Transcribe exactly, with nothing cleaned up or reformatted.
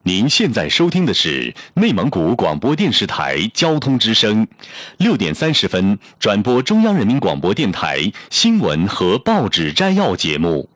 您现在收听的是内蒙古广播电视台交通之声，六点三十分转播中央人民广播电台新闻和报纸摘要节目。